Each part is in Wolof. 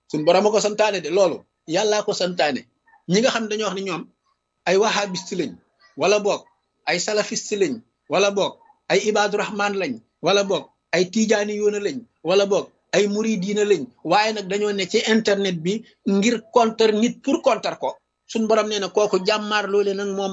suñ borom a ko santaane de loolu yàllaa ko santaane ñi nga xam dañoo wax ni ñoom ay wahabiste lañ wala boog ay salafiste lañ wala boog ay ibaadu rahman lañ wala boog ay tijaani yoona lañ wala boog ay muridiina lañ waaye nag dañoo ne ci internet bi ngir contre nit pour contre ko suñ borom nee na kooku jàmmaar loole nag moom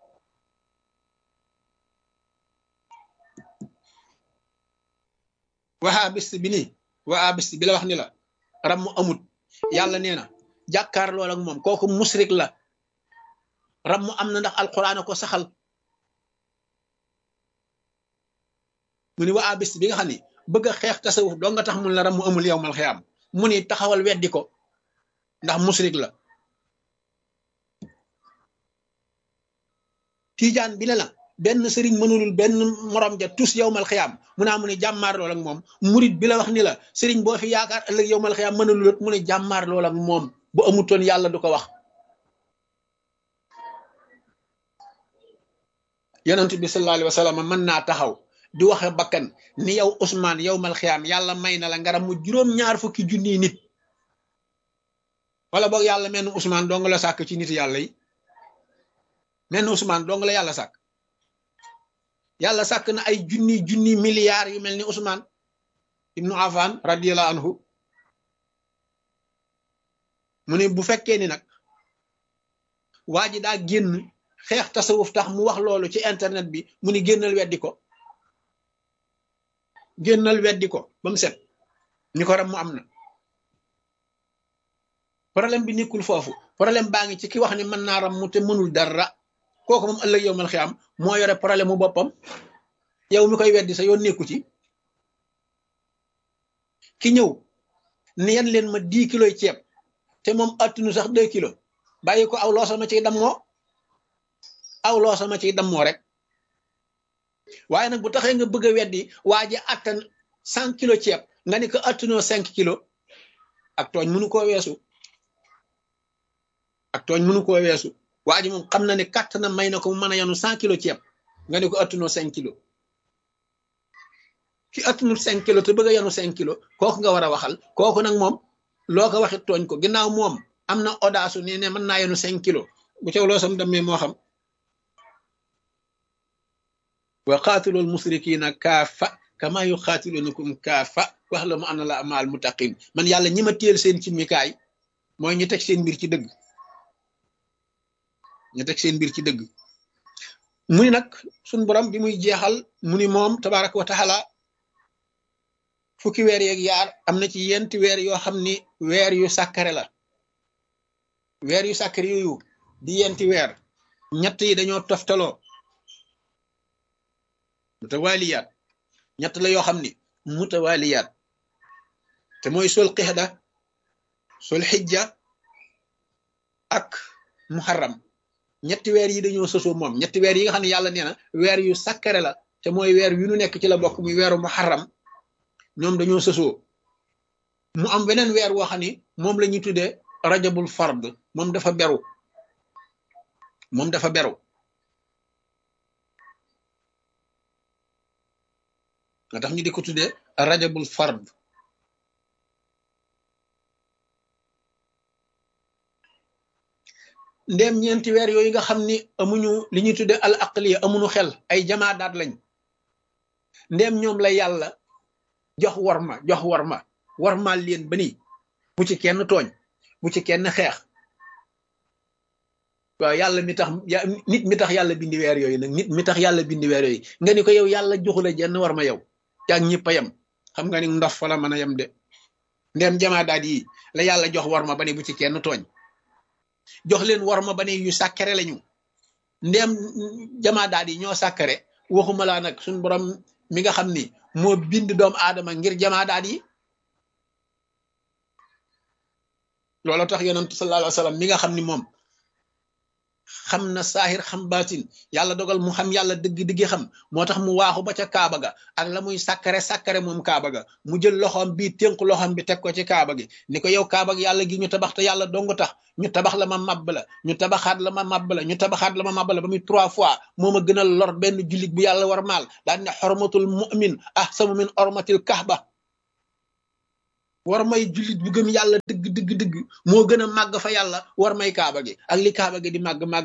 wahabiste bi nii wahabiste bi la wax ni la ram mu amut yàlla nee na jàkkaar lool ak moom kooku musrik la ram mu am na ndax alquran a ko saxal mu ni wahabiste bi nga xam ni bëgg a xeex tasawuf doo nga tax mun la ram mu amul yowmal xiyaam mu ni taxawal weddi ko ndax musrik la tiijaan bi ne la benn sëriñ mënulul benn morom ja tus yowmal xiyaam mu naa mu ne jàmmaar lool ak moom murit bi la wax ni la sëriñ boo fi yaakaar ëllëg yowmal xiyaam mënulul mu ne jàmmaar lool ak moom bu amutoon yàlla du ko wax yonent bi sallallahu alayhi wa sallam mën naa taxaw di waxe bakkan ni yow Ousmane yowmal xiyaam yàlla may na la ngaram mu juróom-ñaar fukki junniy nit wala boog yàlla menn Ousmane dong la sàkk ci nit yàlla yi menn Ousmane dong la yàlla sàkk yàlla sàkk na ay junni milliards yu mel ni Ousmane ibnu Affan radiyallahu anhu mu ne bu fekkee ni nag waa ji daa génn xeex tasawuf tax mu wax loolu ci internet bi mu ni génnal weddi ko ba mu set ñu ko ram mu am na problème bi nekkul foofu problème baa ngi ci ki wax ni mën naa ram mu te mënul dara kooku moom ëllëg yowmal xiyaam moo yore problème mu boppam yow mi koy weddi sa yoon nekku ci ki ñëw ni yan leen ma 10 kilos ceeb te moom attunu sax 2 kilos bàyyi ko aw loo sama ciy dammoo rek waaye nag bu taxee nga bëgg a weddi waa ji attan 100 kilos ceeb nga ni ko attunoo 5 kilos ak tooñ mënu koo weesu waa ji moom xam na ne kàtt na may na ko mu mën a yanu 100 kilos ceeb nga ne ko attunoo 5 kilos ki attunul 5 kilos te bëgg a yanu 5 kilos kooku nga war a waxal kooku nag moom loo ko waxit tooñ ko ginnaaw moom am na audace ne mën naa yanu 5 kilos bu caw loo sam demee moo xam wa qaatilul musrikiina kaafa kama yuqaatilunakum kaafa wax la mu anna la maal muttaqin man yàlla ñi ma téel seen ci mikaay mooy ñu teg seen mbir ci dëgg mu ni nag suñ borom bi muy jeexal mu ni moom tabaraka wa taala fukki weer yeeg yaar am na ci yenti weer yoo xam ni weer yu sàkkare la weer yu sàkkare yooyu di yenti weer ñett yi dañoo toftaloo mutawaliyaat ñett la yoo xam ni mutawaliyaat te mooy sul qixda sul xijja ak muharram ñetti weer yi dañoo sosoo moom ñetti weer yi nga xam ne yàlla nee na weer yu sakkare la te mooy weer yu nu nekk ci la bokk muy weeru muharram ñoom dañoo sosoo mu am beneen weer woo xam ni moom la ñuy tuddee rajabul fard moom dafa beru nga tax ñu di ko tuddee rajabul fard ndéem ñeenti weer yooyu nga xam ni amuñu li ñuy tuddee al aqliya amuñu xel ay jamaadaat lañ ndéem ñoom la yàlla jox warmaal leen ba nii bu ci kenn tooñ bu ci kenn xeex waaw yàlla mi tax nit mi tax yàlla bindi weer yooyu nag nit mi tax yàlla bindi weer yooyu nga ni ko yow yàlla joxu la jenn war ma yow yaag ñëpp a yem xam nga ni ndof fa la mën a yem de ndéem jamaadaat yi la yàlla jox war ma ba ni bu ci kenn tooñ jox leen war ma ba ne yu sàkkare lañu ndéem jamaadaat yi ñoo sàkkare waxuma laa nag suñ borom mi nga xam ni moo bind doomu aadama ngir jamaadaat yi loolu tax yonent sallallahu alayhi wa sallam mi nga xam ni moom xam na saahir xam baatin yàlla dogal mu xam yàlla dëgg-dëgg xam moo tax mu waaxu ba ca kaaba ga ak la muy sàkkare moom kaaba ga mu jël loxoom bii tënk loxoom bi teg ko ci kaaba gi ni ko yow kaaba gi yàlla gi ñu tabax te yàlla dong tax ñu tabax la ma màbb la ñu tabaxaat la ma màbb la ñu tabaxaat la ma màbb la ba muy 3 fois moo ma gënal lor benn jullit bu yàlla war maal daan ne xormatul mu'min ahsanu min ormatil kahba war may jullit bu gëm yàlla dëgg dëgg dëgg moo gën a màgg fa yàlla war may kaaba gi ak li kaaba gi di màgg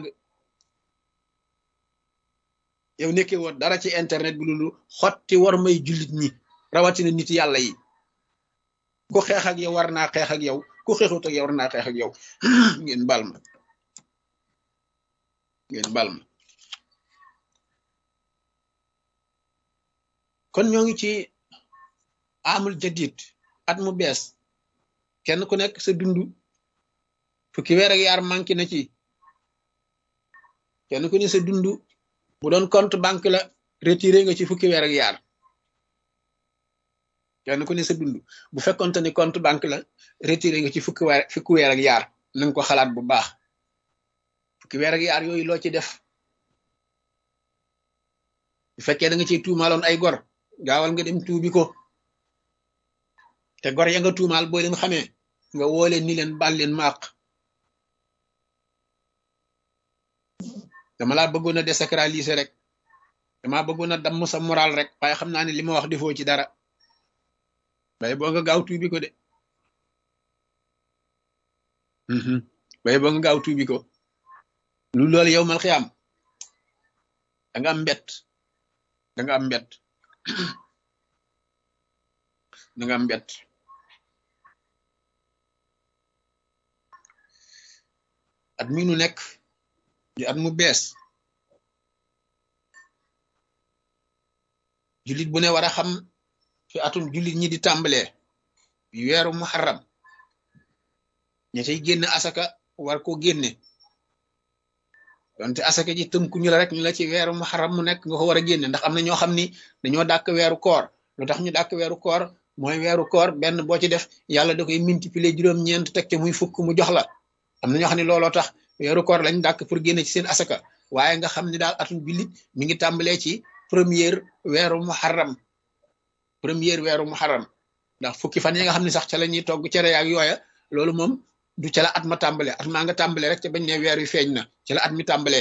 yow nekkee woon dara ci internet bi loolu xotti war may jullit ñi rawatina nit yàlla yi ku xeex ak yow war naa xeex ak yow ku xeexut ak yow war naa xeex ak yow ngeen bal ma kon ñoo ngi ci amul jadid at mu bees kenn ku nekk sa dund fukki weer ak yaar manqué na ci kenn ku ne sa dund bu doon compte banque la retiré nga ci fukki weer ak yaar kenn ku ne sa dund bu fekkonte ni compte banque la retiré nga ci fukki weer ak yaar na nga ko xalaat bu baax fukki weer ak yaar yooyu loo ci def bu fekkee da nga ciy tuumaaloon ay gor gaawal nga dem tuubi ko te gor ya nga tuumaal boo leen xamee nga woo leen ni leen baal leen maaq dama laa bëggoon a désacraliser rek dama bëggoon a damm sa moral rek waaye xam naa ne li ma wax defoo ci dara bay boo nga gaaw tuubi ko de bay boo nga gaaw tuubi ko lu loolu yow mal xiyaam da nga am mbett da nga am mbett da nga am mbett at mi nu nekk di at mu bees jullit bu ne war a xam fi atum jullit ñi di tàmbalee weeru muharram ña cay génn asaka war ko génne donte asaka ji tënku ñu la rek ñu la ci weeru muharram mu nekk nga ko war a génne ndax am na ñoo xam ni dañoo dàkk weeru koor lu tax ñu dàkk weeru koor mooy weeru koor benn boo ci def yàlla da koy multiplier juróom-ñeent teg ca muy fukk mu jox la am na ñoo xam ne looloo tax weeru koor lañ dàkk pour génne ci seen asaka waaye nga xam ne daal atum jullit mi ngi tàmbalee ci première weeru muharram ndax fukki fan yi nga xam ne sax ca la ñuy togg cere ak yooya loolu moom du ca la at ma tàmbalee at maa nga tàmbalee rek ca bañ ne weer wi feeñ na ca la at mi tàmbalee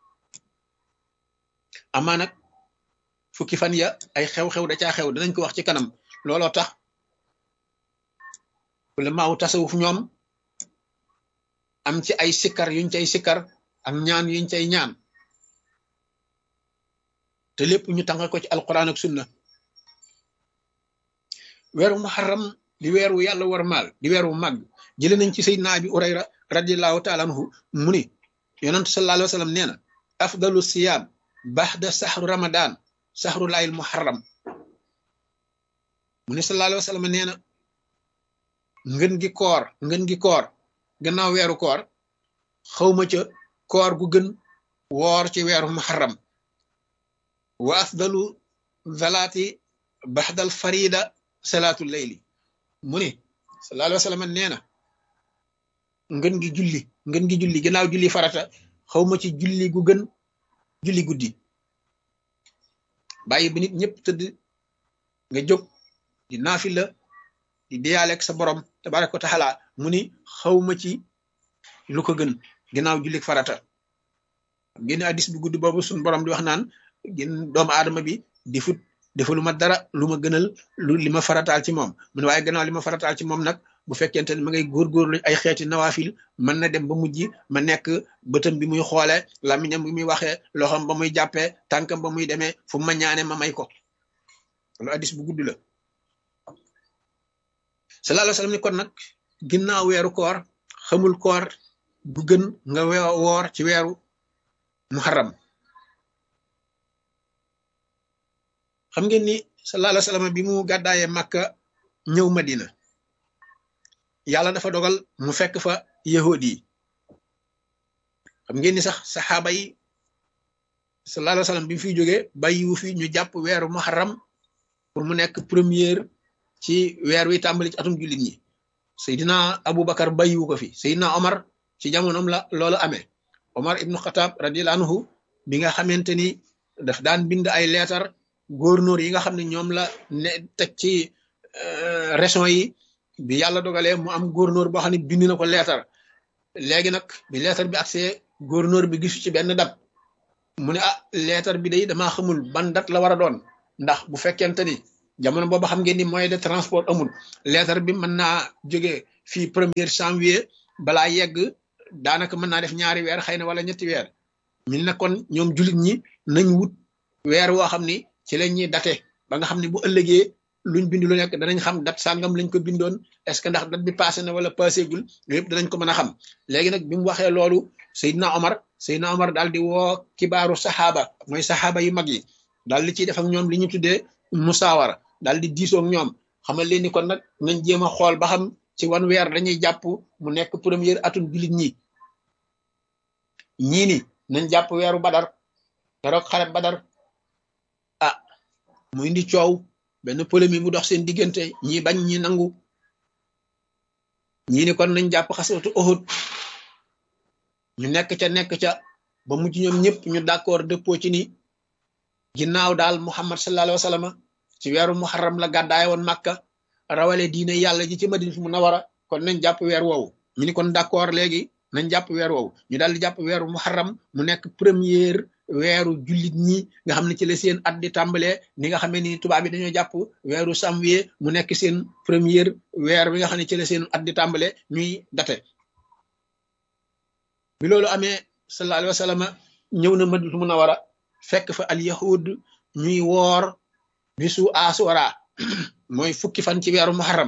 amaa nag fukki fan ya ay xew-xew da caa xew danañ ko wax ci kanam looloo tax wala maaw tasawuf ñoom am ci ay sikkar yuñ cay sikkar ak ñaan yuñ cay ñaan te lépp ñu tànqe ko ci alquran ak sunna weeru muharram di weeru yàlla war maal di weeru màgg jële nañ ci sayyidina abi urayra radiallahu taala anhu mu ni yonent sallallahu alayhi wa sallam nee na afdalu siyaam baxda saxru ramadan saxru laayil muharram mu ni sallallahu alayhi wa sallam nee na ngën gi koor gannaaw weeru koor xawma ca koor gu gën woor ci weeru muharram wa afdalu zalaati baxdal farida salaatu layli mu ni sallallahu alayhi wa sallam nee na ngën gi julli gannaaw julli farata xawma ci julli gu gën julli guddi bàyyi bi nit ñëpp tëdd nga jóg di naafila di deyaaleeg sa borom tabaraka wa taala mu ni xawma ci lu ko gën gannaaw julli farata génn addis bu gudd boobu suñ borom di wax naan génn doomu aadama bi defalu ma dara lu ma gënal li ma farataal ci moom mu ne waaye gannaaw li ma farataal ci moom nag bu fekkente ne ma ngay góorgóorlu ay xeeti nawaafil mën na dem ba mujj ma nekk bëtam bi muy xoole làmmiñam bi muy waxee loxam ba muy jàppee tànkam ba muy demee fu ma ñaane ma may ko lu addis bu gudd la sallallahu alayhi wa sallam ni kon nag ginnaaw weeru koor xamul koor bu gën nga woor ci weeru muharram xam ngeen ni sallallahu alayhi wa sallam bi mu gàddaayee Makka ñëw Madina yàlla dafa dogal mu fekk fa yahudi yi xam ngeen ni sax saxaaba yi sallallahu alayhi wa sallam bi mu fiy jógee bàyyiwu fi ñu jàpp weeru muharram pour mu nekk première ci weer wi tàmbali ci atum jullit ñi Seydina Aboubacar bàyyiwu ko fi Seydina Omar ci jamonoom la loolu amee Omar ibnu Xataab radiyallahu anhu bi nga xamante ni daf daan bind ay leetar gouverneur yi nga xam ne ñoom la ne teg ci région yi bi yàlla dogalee mu am gouverneur boo xam ne bind na ko leetar léegi nag bi leetar bi accès gouverneur bi gisu ci benn date mu ne leetar bi day damaa xamul ban date la war a doon ndax bu fekkente ni jamono boobu xam ngeen ni moyen de transport amul lettre bi mën naa jóge fii 1er janvier balaa yegg daanaka mën naa def ñaari weer xëy na wala ñetti weer mil na kon ñoom jullit ñi nañ wut weer woo xam ni ci la ñuy date ba nga xam ne bu ëllëgee luñ bind lu nekk danañ xam date sàngam lañ ko bindoon est ce que ndax date bi passé na wala passé gul yooyu yëpp danañ ko mën a xam léegi nag bi mu waxee loolu Seydina Omar daal di woo kibaaru saxaaba mooy saxaaba yu mag yi daal di ciy def ak ñoom li ñu tuddee musaawara daal di diisoo ak ñoom xamal leen ni kon nag nañ jéem a xool ba xam ci wan weer dañuy jàpp mu nekk première atum jullit ñi ñii ni nañ jàpp weeru badar keroog xare badar ah mu indi coow benn polémique bu dox seen diggante ñi bañ ñi nangu ñii ni kon nañ jàpp xaswatu Uhud ñu nekk ca ba mujj ñoom ñëpp ñu d'accord dëppoo ci ni ginnaaw daal Muhammad sallallahu alayhi wa sallam ci weeru muharram la gàddaay woon Makka rawale diine yàlla ji ci Madina Munawara kon nañ jàpp weer woowu ñu ni kon d'accord léegi nañ jàpp weer woowu ñu daal di jàpp weeru muharram mu nekk première weeru jullit ñi nga xam ne ci la seen at di tàmbalee ni nga xamee ni tubaab bi dañoo jàpp weeru janvier mu nekk seen première weer bi nga xam ne ci la seen at di tàmbalee ñuy date bi loolu amee sallallahu alayhi wa sallam ñëw na Madina Munawara fekk fa al yahud ñuy woor bisu asura mooy fukki fan ci weeru muharram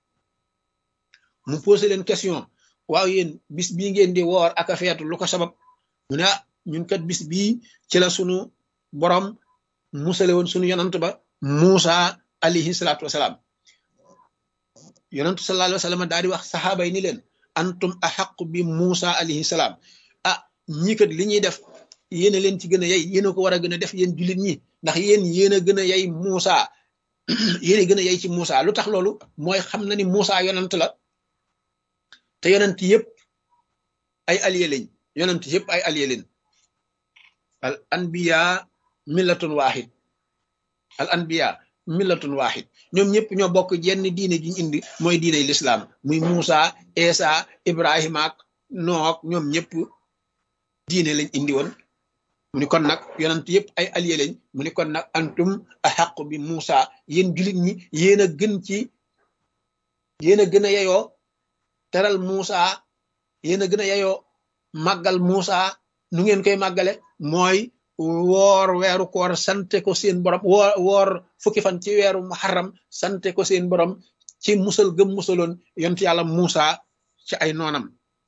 mu posé leen question waaw yéen bis bii ngeen di woor ak a feetu lu ko sabab mu ne ñun kat bis bii ci la sunu borom musale woon sunu yonant ba Muusa alayhi salaatu wasalaam yonantu sallallahu alayhi wa sallam daal di wax saxaaba yi ni leen antum axaqu bi Muusa alayhi salaam ah ñii kat li ñuy def yéen a leen ci gën a yey yéen a ko war a gën a def yéen jullit ñi ndax yéen a gën a yey Muusa yéen a gën a yey ci Muusa lu tax loolu mooy xam na ni Muusa yonant la te yonent yëpp ay allié lañ yonent yëpp ay allié lañ al anbiya millatun wahid al anbiya millatun wahid ñoom ñëpp ñoo bokk jenn diine ji ñu indi mooy diine l'islam muy Muusa Isa Ibrahima ak Nook ñoom ñëpp diine lañ indi woon mu ni kon nag yonent yëpp ay allié lañ mu ni kon nag antum ahaqu bi Muusa yéen jullit ñi yéen a gën ci yéen a gën a yeyoo teral Muusa yéen a gën a yeyoo màggal Muusa nu ngeen koy màggale mooy woor weeru koor sante ko seen borom woor fukki fan ci weeru muharram sante ko seen borom ci musal gëm musaloon yonent yàlla Muusa ci ay noonam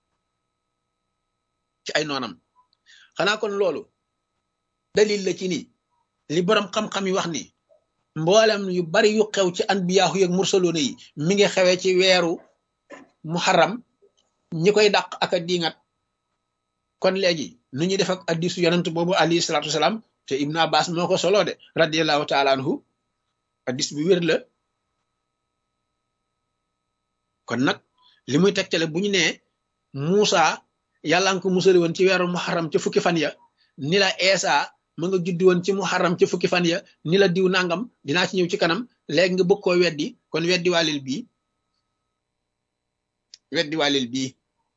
xanaa kon loolu dalil la ci ni li borom xam-xam yi wax ni mboolem yu bari yu xew ci anbiyaahu yeeg mursaloona yi mi ngi xewee ci weeru muharram ñi koy dàq ak a diingat kon léegi nu ñuy def ak hadiisu yonent boobu alayhi salaatu wasalaam te Ibn Abbas moo ko solo de radiyallahu taala anhu hadiis bu wér la kon nag li muy tegtale bu ñu nee Muusa yàlla nga ko musali woon ci weeru muharram ca fukki fan ya ni la Eesa ma nga juddi woon ci muharram ca fukki fan ya ni la diw nangam dinaa ci ñëw ci kanam léegi nga bëgg koo weddi kon weddi waalil bii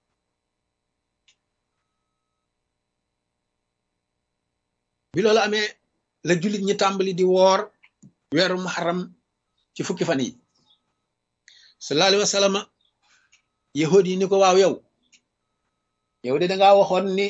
bi loolu amee la jullit ñi tàmbali di woor weeru muharram ci fukki fan yi sallallahu alayhi wa sallam yahud yi ni ko waaw yow de dangaa waxoon ni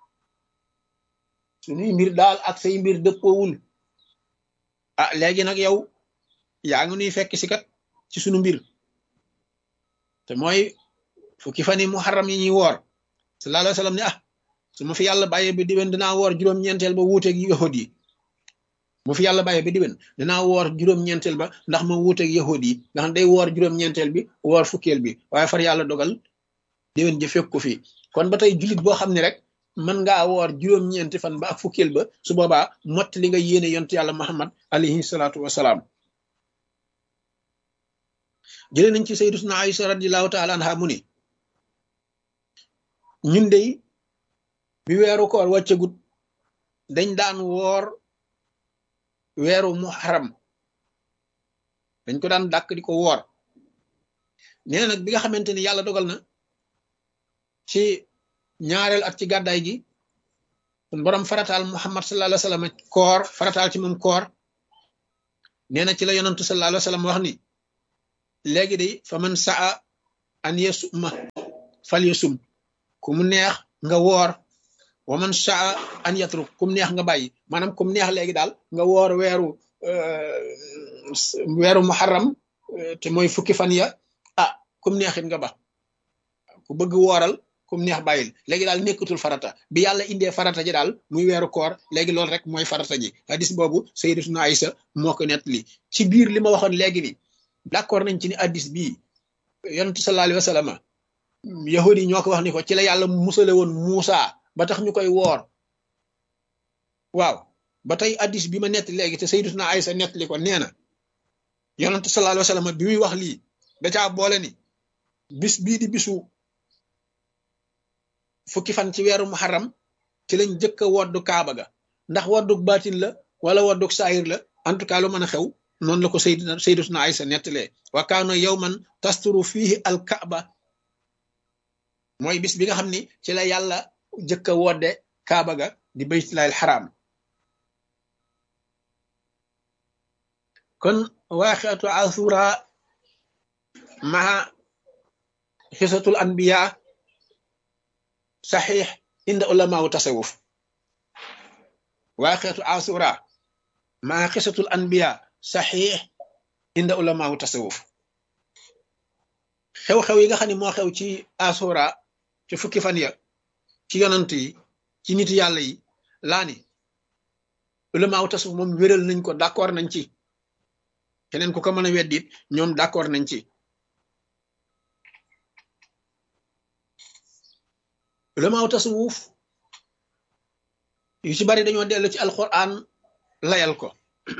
suñuy mbir daal ak say mbir dëppoowul ah léegi nag yow yaa ngi nuy fekk si kat ci sunu mbir te mooy fukki fan yi muharram yi ñuy woor sallallahu alayhi wa sallam ne su ma fi yàlla bàyyee ba diwen dinaa woor juróom-ñeenteel ba wuuteeg yahud yi mu fi yàlla bàyyee ba diwen dinaa woor juróom-ñeenteel ba ndax ma wuuteeg yahud yi nga xam day woor juróom-ñeenteel bi woor fukkeel bi waaye far yàlla dogal diwen ji fekk ko fi kon ba tey jullit boo xam ne rek mën ngaa woor juróom-ñeenti fan ba ak fukkeel ba su boobaa mott li nga yéene yontu yàlla Muhammad alayhi salaatu wasalaam jëlee nañ ci sayyidatuna Aïcha radiyallahu taala anha mu ni ñun dey bi weeru koor wàccagut dañ daan woor weeru muharram dañ ko daan dàkk di ko woor nee na nag bi nga xamante ni yàlla dogal na ci ñaareel at ci gàddaay gi sun borom farataal Muhammad sallallahu alayhi wa sallam koor farataal ci moom koor nee na ci la yonantu sallallahu alayhi wa sallam wax ni léegi de fa man saa an yasuma fal yasum ku mu neex nga woor wa man saa an yatruk ku mu neex nga bàyyi maanaam ku mu neex léegi daal nga woor weeru muharram te mooy fukki fan ya ah ku mu neexit nga ba ku bëgg wooral ku mu neex bàyyil léegi daal nekkatul farata bi yàlla indee farata ji daal muy weeru koor léegi loolu rek mooy farata ji hadis boobu sayyidatuna Aïsa moo ko nettali ci biir li ma waxoon léegi ni d'accord nañ ci ni hadis bii yonent sallallahu alayhi wa sallam yahudi ñoo ko wax ni ko ci la yàlla musale woon Muusa ba tax ñu koy woor waaw ba tey hadis bi ma nettali léegi te sayyidatuna Aïsa nettali ko nee na yonent sallallahu alayhi wa sallam bi muy wax lii da caa boole ni bis bii di bisu fukki fan ci weeru muharram ci lañ jëkk a woddu kaaba ga ndax wodduk baatin la wala wodduk saahir la en tout cas lu mën a xew noonu la ko sayyidatuna Aïsa nettalee wa kaana yawman tasturu fihi al kaaba mooy bis bi nga xam ni ci la yàlla jëkk a wodde kaaba ga di baytullahil xaraam kon waaqiatu asura maa xisatul anbiya saxiix inda ulamaawu tasawuf waaqiatu asura maa xisatul anbiya saxiix inda ulamaawu tasawuf xew-xew yi nga xam ne moo xew ci asura ci fukki fan ya ci yonant yi ci nit yàlla yi laa ni ulamaawu tasawuf moom wéral nañ ko d'accord nañ ci keneen ku ko mën a weddit ñoom d'accord nañ ci ulamaaw tasawuf yu ci bari dañoo dellu ci alquran layal ko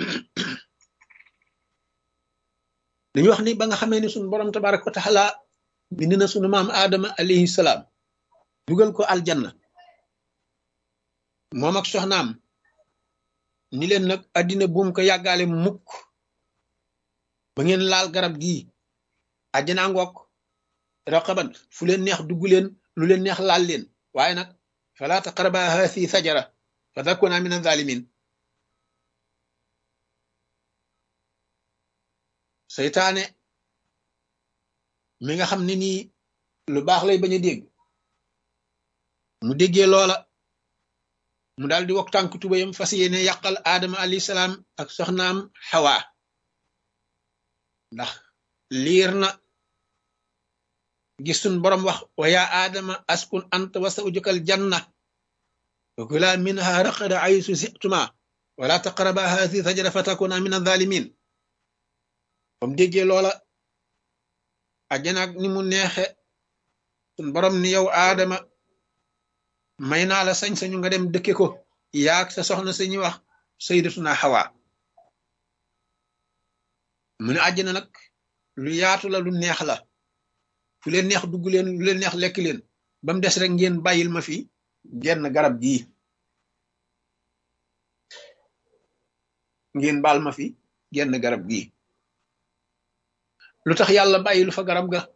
dañu wax ni ba nga xamee ni sunu borom tabaraka wa taala bind na sunu maam Adama alayhi salaam dugal ko aljanna moom ak soxnaam ni leen nag addina buum ko yàggaale mukk ba ngeen laal garab gii àjjana ngoog raqaban fu leen neex dugg leen lu leen neex laal leen waaye nag fala taqraba haasi sajara fa takuna min azalimin seytaane mi nga xam ne nii lu baax lay bañ a dégg mu déggee loola mu daal di wok tànk tubayam fas yéene yàqal aadama alayhi salaam ak soxnaam xawa ndax liir na gis sun borom wax wa yaa aadama askun anta wa zawjukal janna wa kula minha raqada aysu si'tuma wala taqraba haasi sajara fa takuna min azalimin bam déggee loola àjjana ak ni mu neexe sun borom ni yow aadama may naa la sañ-sañu nga dem dëkke ko yaag sa soxna sañuy wax sayyidatuna Hawa mu ne àjjana nag lu yaatu la lu neex la fu leen neex dugg leen lu leen neex lekk leen ba mu des rek ngeen bàyyil ma fi genn garab gii ngeen baal ma fi genn garab gii lu tax yàlla bàyyilu fa garab ga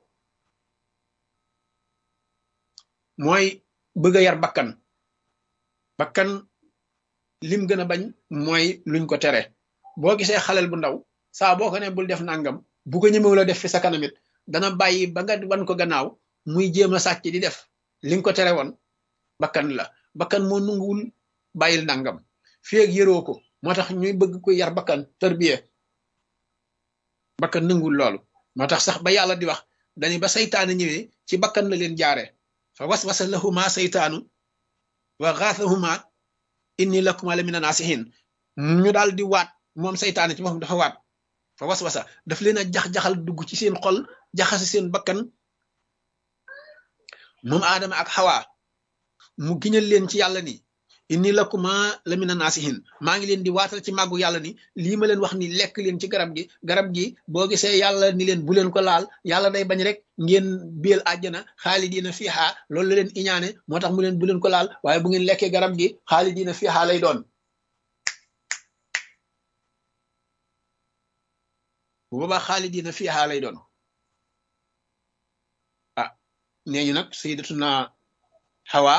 mooy bëgg a yar bakkan lim gën a bañ mooy luñ ko tere boo gisee xalel bu ndaw saa boo ko ne bul def nangam bu ko ñëmewu la def fi sa kanamit dana bàyyi ba nga wan ko gannaaw muy jéem a sàcc di def li nga ko tere woon bakkan la bakkan moo nanguwul bàyyil nangam fii ak yëroo ko moo tax ñuy bëgg ko yar bakkan tarbiya bakkan nanguwul loolu moo tax sax ba yàlla di wax dañu ba saytaane ñëwee ci bakkan la leen jaare fa waswasa lahuma saytaanu wa xaasahuma inni lakuma la mina naasihin ñu daal di waat moom saytaane ci moom dafa waat fa waswasa daf leen a jax-jaxal dugg ci seen xol jaxasi seen bakkan moom aadama ak xawa mu giñal leen ci yàlla ni inni lakuma la mina naasihin maa ngi leen di waatal ci màggu yàlla ni lii ma leen wax ni lekk leen ci garab gi boo gisee yàlla ni leen bu leen ko laal yàlla day bañ rek ngeen biel àjjana xaalidiina fiihaa loolu la leen iñaane moo tax mu leen bu leen ko laal waaye bu ngeen lekkee garab gi xaalidiina fiihaa lay doon bu boobaa xaalidiina fiihaa lay doon ah nee ñu nag sayyidatuna Hawa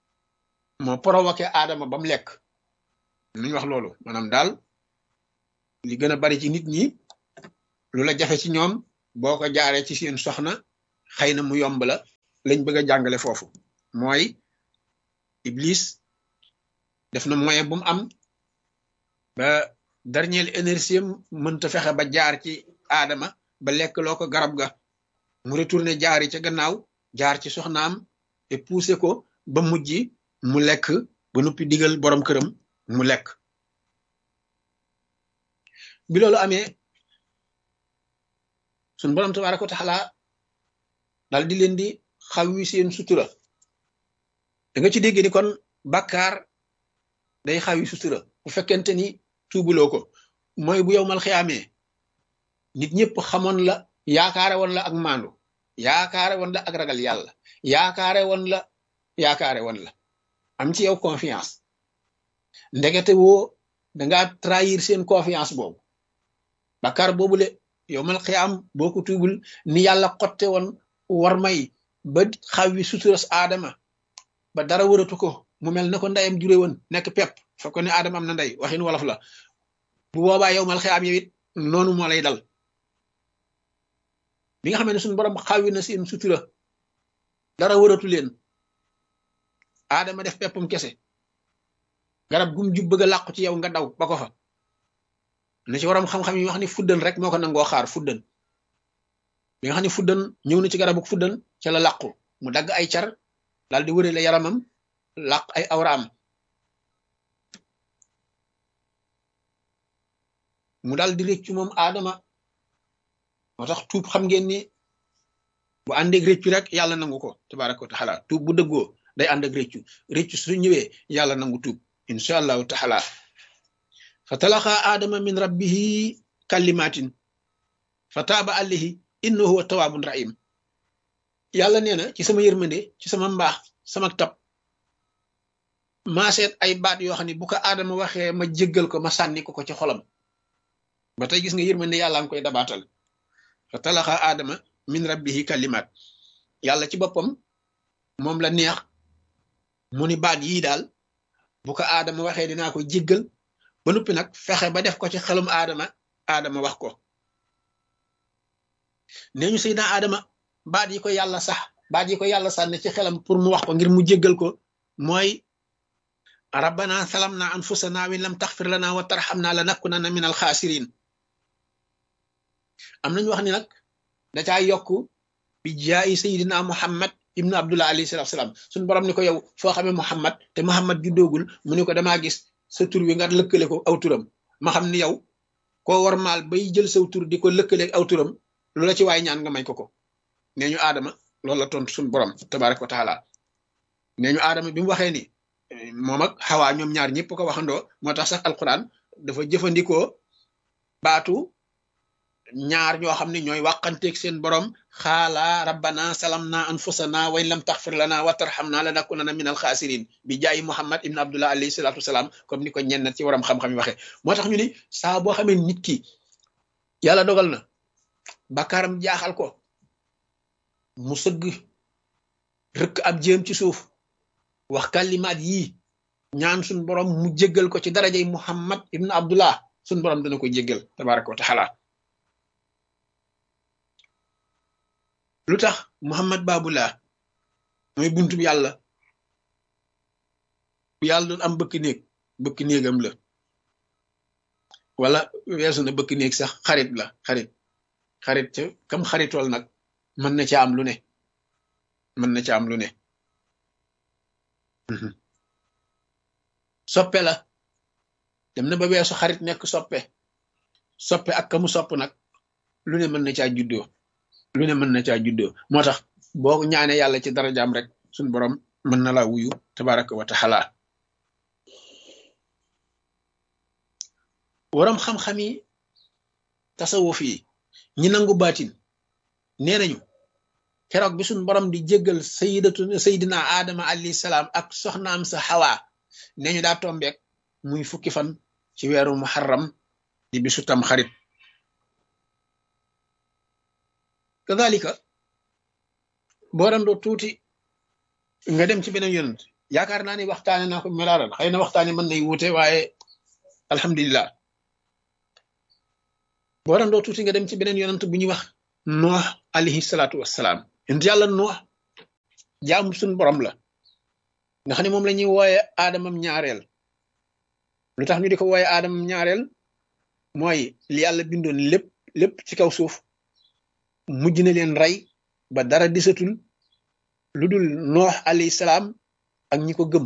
moo provoqué Adama ba mu lekk nuñ wax loolu maanaam daal li gën a bari ci nit ñi lu la jafe ci ñoom boo ko jaaree ci seen soxna xëy na mu yomb la lañ bëgg a jàngale foofu mooy Iblis def na moyen bu mu am ba dernière énergie mënta fexe ba jaar ci aadama ba lekk loo ko garab ga mu retourné jaari ca gannaaw jaar ci soxnaam te poussé ko ba mujj mu lekk ba noppi digal borom këram mu lekk bi loolu amee suñ borom tabaaraka wa taala dal di leen di xaw wi seen sutura da nga ci dégg ni kon bàkkaar day xaw yi sutura bu fekkente ni tuubuloo ko mooy bu yow mal xiyaamee nit ñëpp xamoon la yaakaare woon la ak maandu yaakaare woon la ak ragal yàlla yaakaare woon la am ci yow confiance ndekete woo dangaa trahir seen confiance boobu bàkkaar boobule yow mal xiyaam boo ko tuubul ni yàlla xotte woon war may ba xaw wi suturas aadama ba dara wëratu ko mu mel na ko ndeyam jure woon nekk pepp fekk ko ne aadama am na ndey waxin wolof la bu boobaa yow mal xiyaam yow it noonu moo lay dal bi nga xam ne suñu borom xawi na seen sutura dara wëratu leen aadama def peppam kese garab gum jub bëgg a làqu ci yow nga daw ba ko fa na ci waram xam-xam yi wax ni fuddan rek moo ko nangoo xaar fuddan bi nga xam ne fuddan ñëw na ci garabu fuddan ca la làqu mu dagg ay car daal di wërale yaramam làq ay awraam mu daal di réccu moom aadama moo tax tuub xam ngeen ni bu àndeeg réccu rek yàlla nangu ko tabaraka wa taala tuub bu dëggoo day ànd ak réccu su ñëwee yàlla nangu tuub insha allahu taala fa talaqa aadama min rabbihi kalimatin fa taaba alayhi innahu huwa tawaabun rahim yàlla nee na ci sama yërmande ci sama mbaax sama tab maa seet ay baat yoo xam ne bu ko aadama waxee ma jéggal ko ma sànni ko ci xolam ba tey gis nga yërmande yàlla nga koy dabaatal fa talaqa aadama min rabbihi kalimat yàlla ci boppam moom la neex mu ni baat yii daal bu ko aadama waxee dinaa ko jéggal ba noppi nag fexe ba def ko ci xelum aadama wax ko nee ñu Seydina aadama baat yi ko yàlla sax baat yi ko yàlla sànni ci xelam pour mu wax ko ngir mu jéggal ko mooy rabbana salamna anfusana wa in lam taxfir lana wa tarhamna lanakunanna min alxaasirin am nañu wax ni nag da caa yokk bi jaayi sayidina muhammad ibnu abdullah alayhi salatu salaam suñu borom ni ko yow foo xamee muhammad te muhammad juddoogul mu ni ko damaa gis sa tur wi nga lëkkale ko aw turam ma xam ni yow koo war maal bay jël saw tur di ko lëkkale aw turam lu la ci waay ñaan nga may ko nee ñu aadama loolu la tontu suñu borom tabaraka wa taala nee ñu aadama bi mu waxee ni moom ak xawaa ñoom ñaar ñëpp ko waxandoo moo tax sax alquran dafa jëfandikoo baatu ñaar ñoo xam ne ñooy wàqanteeg seen borom xaala rabbana salamna anfusana wa in lam taxfir lana wa tarhamna lanakunanna min alxaasirin bi jaayi muhammad ibn abdullah alayhi salatu wasalaam comme ni ko ñenn ci waram xam-xam yi waxee moo tax ñu ni saa boo xamee nit ki yàlla dogal na bakkaaram jaaxal ko mu sëgg rëkk ab jéem ci suuf wax kalimaat yii ñaan suñ borom mu jéggal ko ci darajay muhammad ibn abdullah suñ borom dana ko jéggal tabaraka wa taala lu tax muhammad babullah mooy buntu bi yàlla bu yàlla doon am bëkk néegam la wala weesu na bëkk néeg sax xarit la xarit ca kam xaritool nag mën na ca am lu ne soppe la dem na ba weesu xarit nekk soppe ak kamu sopp nag lu ne mën na caa juddoo moo tax boo ñaanee yàlla ci darajaam rek suñ borom mën na laa wuyu tabaraka wa taala waram xam-xam yi tasawuf yi ñi nangu baatin nee nañu keroog bi suñ borom di jéggal sayidina aadama alayhi salaam ak soxnaam sa xawa nee ñu daa tombeek muy fukki fan ci weeru muharram di bisu tam xarit kadalika boo randoo tuuti nga dem ci beneen yonent yaakaar naa ni waxtaane naa ko melaaral xëy na waxtaane mën nay wuute waaye alhamdulillah boo doon doo tuuti nga dem ci beneen yonant bu ñuy wax noox alayhi salaatu wassalaam yonent yàlla noox jaamu suñ borom la nga xam ne moom la ñuy wooye aadamam ñaareel lu tax ñu di ko wooye aadamam ñaareel mooy li yàlla bindoon lépp ci kaw suuf mujj na leen rey ba dara disatul lu dul noox alayhi salaam ak ñi ko gëm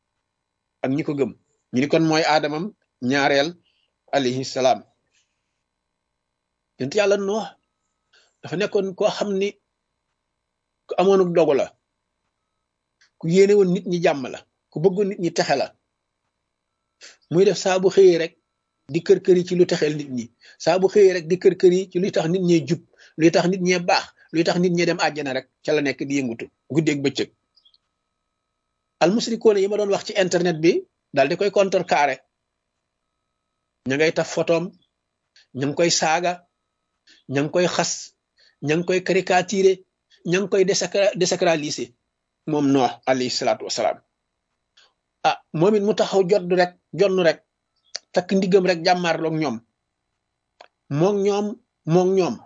ñu ni kon mooy aadamam ñaareel alayhi salaam yonent yàlla noox dafa nekkoon koo xam ni ku amoonuk dogu la ku yéene woon nit ñi jàmm la ku bëggoon nit ñi texe la muy def saa bu xëyee rek di kër-kër yi ci lu texeel nit ñi saa bu xëyee rek di kër-kër yi ci luy tax nit ñee jub luy tax nit ñee baax luy tax nit ñee dem àjjana rek ca la nekk di yëngutu guddeeg bëccëg almusrikoone yi ma doon wax ci internet bi daal di koy contrecarrer ña ngay taf photom ña ngi koy saaga ña ngi koy xas ña ngi koy caricaturer ña ngi koy désacraliser moom noox alayhi salaatu wasalaam ah moom it mu taxaw jonn rek takk ndiggam rek jàmmaarloog ñoom moog ñoom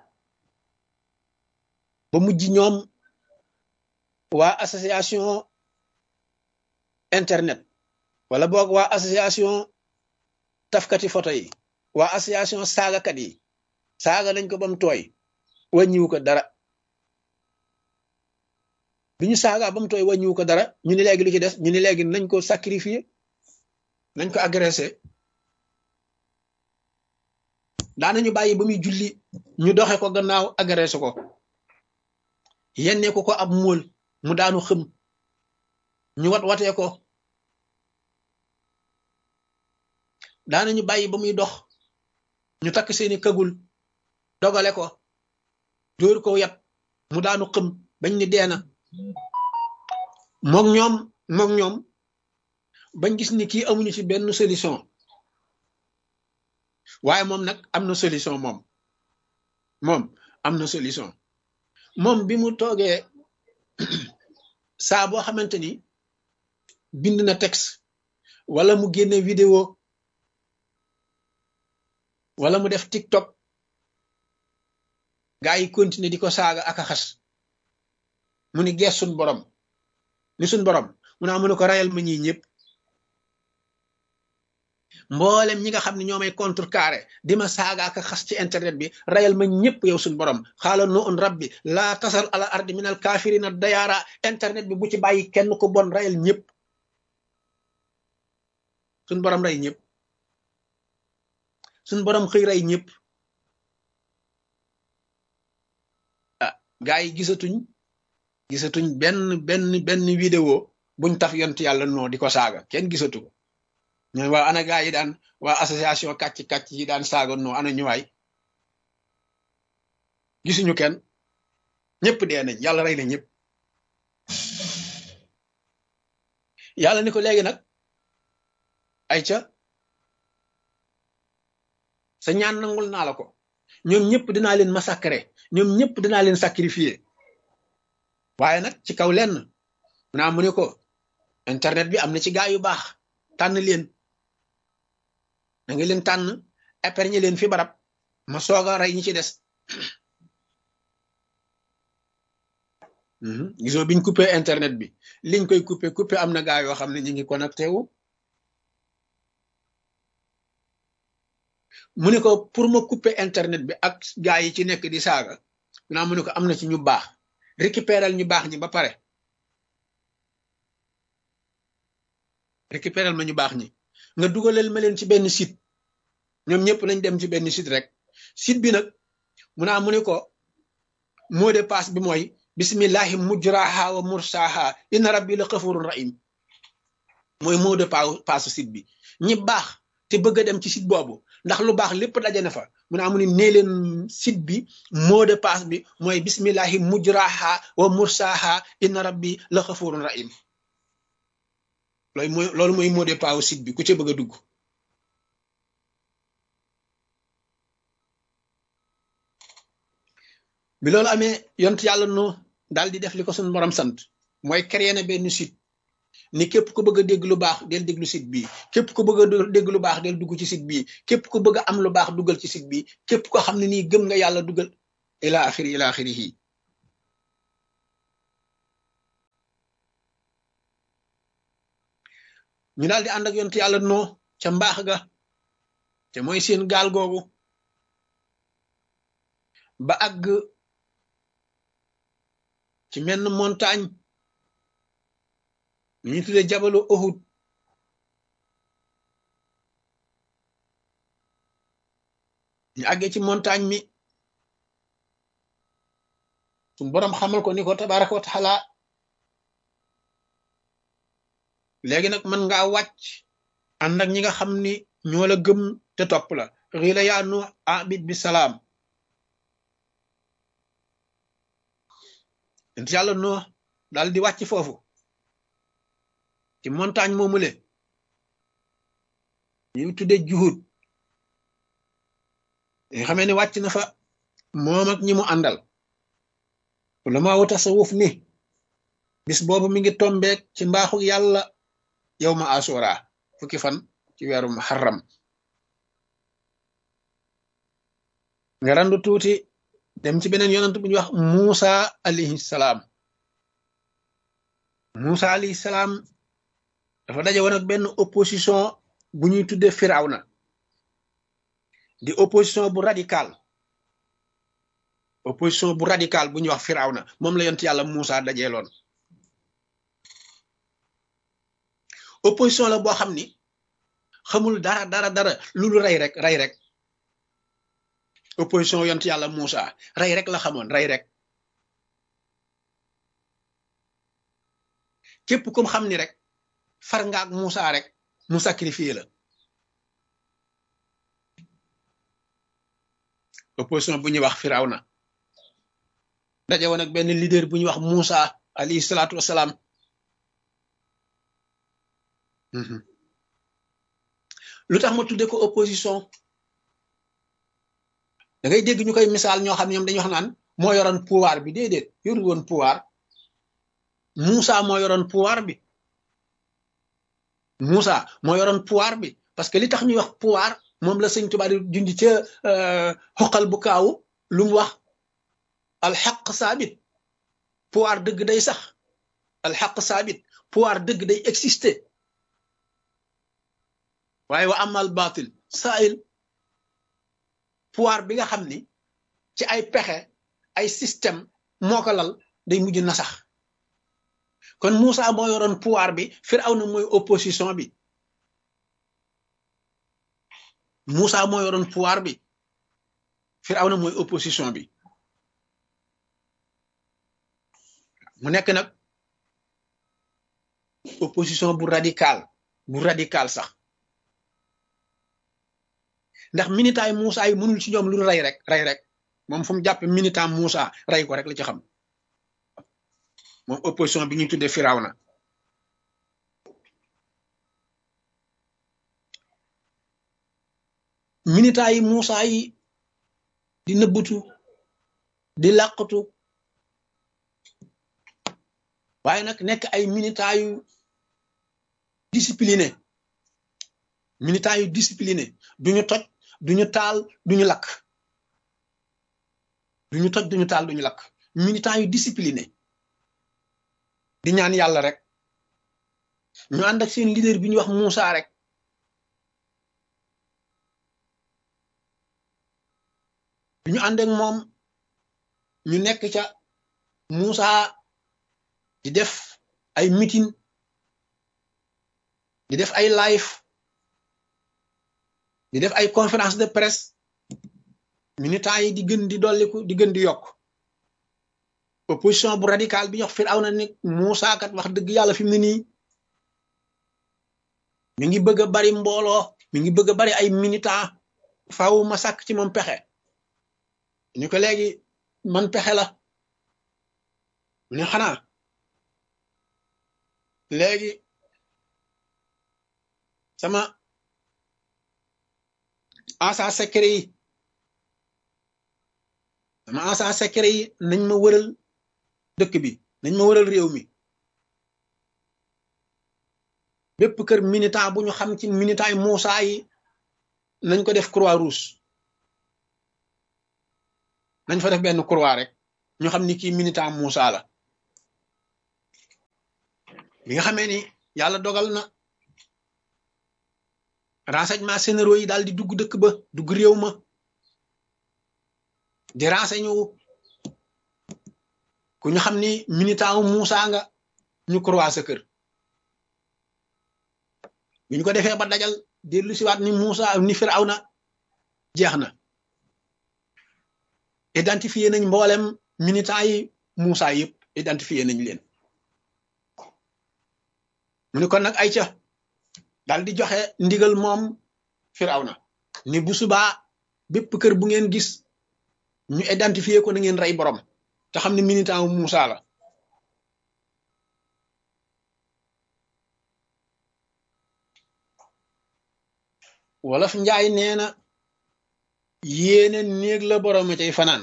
ba mujj ñoom waa association internet wala boog waa association tafkati photo yi waa association saagakat yi saaga nañ ko ba mu tooy wàññiwu ko dara bi ñu saaga ba mu tooy wàññiwu ko dara ñu ni léegi lu ci des ñu ni léegi nañ ko sacrifier nañ ko agressé daanañu bàyyi ba muy julli ñu doxe ko gannaaw agressé ko yenne ko ab móol mu daanu xëm ñu watee ko daanañu bàyyi ba muy dox ñu takk seeni kagul dogale ko dóor ko yat mu daanu xëm bañ ni deena moog ñoom bañ gis ni kii amuñu ci benn solution waaye moom nag am na solution moom am na solution moom bi mu toogee saa boo xamante ni bind na texte wala mu génne vidéo wala mu def TikTok gaa yi continuer di ko saaga ak a xas mu ni gees suñ borom mu naa mu ne ko rayal ma ñii ñëpp mboolem ñi nga xam ne ñoo may contrecarré di ma saaga ak a xas ci internet bi rayal ma ñëpp yow suñ borom xaala nu un rabbi laa tasal ala ardi minal kaafirina dayaara internet bi bu ci bàyyi kenn ko bon rayal ñëpp suñ borom rey ñëpp suñ borom xëy rey ñëpp ah gaa yi gisatuñ benn vidéo buñ taf yont yàlla noo di ko saaga kenn gisatu ko ñooy waa ana gaa yi daan waa association kàcc yi daan saaga noo ana ñuwaay gisuñu kenn ñëpp dee nañ yàlla rey na ñëpp yàlla ni ko léegi nag ay ca sa ñaan nangul naa la ko ñoom ñëpp dinaa leen massacrer ñoom ñëpp dinaa leen sacrifier waaye nag ci kaw lenn naa mu ne ko internet bi am na ci gaa yu baax tànn leen da nga leen tànn épargner leen fi barab ma soog a rey ñi ci des gisoo biñ coupé internet bi liñ koy coupé am na gaa yoo xam ne ñu ngi connecté wu mu ne ko pour ma couper internet bi ak gaa yi ci nekk di saaga naa mu ne ko am na ci ñu baax récupéral ñu baax ñi ba pare récupéral ma ñu baax ñi nga dugalal ma leen ci benn site ñoom ñëpp nañ dem ci benn site rek site bi nag mu naa mu ne ko mot de passe bi mooy bismillahi mujraha wa mursaha inna rabbi la xafurun rahim mooy mot de passe site bi ñi baax te bëgg a dem ci site boobu ndax lu baax lépp daje na fa mu ne amu ni nee leen site bi mot de passe bi mooy bismillahi mujraha wa mursaha inna rabbi la xafurun rahim loolu mooy mot de passe site bi ku ci bëgg a dugg bi loolu amee yont yàlla no daal di def li ko suñu borom sant mooy créer na benn site ni képp ko bëgg a dégg lu baax del déglu site bii képp ko bëgg a dégg lu baax del dugg ci site bii képp ko bëgg a am lu baax duggal ci site bii képp ko xam ne nii gëm nga yàlla duggal ila axirihi ñu daal di ànd ak yonent yàlla noo ca mbaax ga te mooy seen gaal googu ba àgg ci menn montagne ñu tuddee jabalu Uhud ñu àggee ci montagne mi suñu boroom xamal ko ni ko tabaraka wa taala léegi nag mën ngaa wàcc ànd ak ñi nga xam ni ñoo la gëm te topp la xiila yaa nu abid bi salaam ent yàlla noo daal di wàcc foofu ci montagne moomule ñu tudde juhud nga xamee ne wàcc na fa moom ak ñi mu àndal ulama wu tasawuf ni bis boobu mi ngi tombeek ci mbaaxu yàlla yow ma asura fukki fan ci weeru muharram nga randu tuuti dem ci beneen yonent bu ñuy wax Muusa alayhi salaam Muusa alayhi salaam dafa daje woon ak benn opposition bu ñuy tuddee Firawna di opposition bu radical bu ñuy wax Firawna moom la yonent yàlla Muusa dajeeloon opposition la boo xam ni xamul dara lu rey rek opposition yonent yàlla Muusa rey rek la xamoon rey rek képp kum xam ni rek far nga ak Muusa rek mu sacrifié la opposition bu ñuy wax Firawna daje woon ak benn leader bu ñuy wax Muusa alayhi salaatu wasalaam lu tax ma tudde ko opposition da ngay dégg ñu koy misaal ñoo xam ne ñoom dañuy wax naan moo yoroon pouvoir bi déedéet yoru woon pouvoir Muusa moo yoroon pouvoir bi Muusa moo yoroon pouvoir bi parce que li tax ñuy wax pouvoir moom la sëñ Tuubaa di jundi ca xoqal bu kaawu lu mu wax alxaq saabit pouvoir dëgg day sax alxaq saabit pouvoir dëgg day exister waaye wa amal batil sail pouvoir bi nga xam ni ci ay pexe ay système moo ko lal day mujj na sax kon Muusa moo yoroon pouvoir bi Firawna mooy opposition bi Muusa moo yoroon pouvoir bi Firawna mooy opposition bi mu nekk nag opposition bu radical sax ndax militaay Muusa yi mënul ci ñoom lu rey rek moom fu mu jàpp militant Muusa rey ko rek la ci xam moom opposition bi ñuy tuddee Firawna militant yi Muusa yi di nëbbutu di làqatu waaye nag nekk ay militant yu discipliné duñu toj duñu taal duñu lakk militant yu discipliné di ñaan yàlla rek ñu ànd ak seen leader bi ñuy wax Muusa rek bi ñu ànd ak moom ñu nekk ca Muusa di def ay meeting di def ay live di def ay conférence de presse militants yi di gën di dolliku di gën di yokk opposition bu radical bi ñox Firawna ni Muusa kat wax dëgg yàlla fi mu ne nii mi ngi bëgg a bari mbooloo mi ngi bëgg a bari ay militants faaw ma sàkk ci moom pexe ñu ko léegi man pexe la mu ne xanaa léegi sama agent secret yi nañ ma wëral dëkk bi nañ ma wëral réew mi bépp kër militant bu ñu xam ci militant yi Moussa yi nañ ko def croix rouge nañ fa def benn croix rek ñu xam ni kii militant Moussa la bi nga xamee ni yàlla dogal na renseignement généraux yi daal di dugg dëkk ba dugg réew ma di renseigné wu ku ñu xam ni militant wu Moussa nga ñu croix sa kër bi ñu ko defee ba dajal dellu siwaat ni Moussa ni Firawna jeex na identifié nañ mboolem militant yi Moussa yëpp identifié nañ leen mu ni kon nag ay ca daal di joxe ndigal moom Firawna ni bu subaa bépp kër bu ngeen gis ñu identifié ko na ngeen rey borom te xam ne militant wu Moussa la wolof njaay nee na yéene néeg la borom a cay fanaan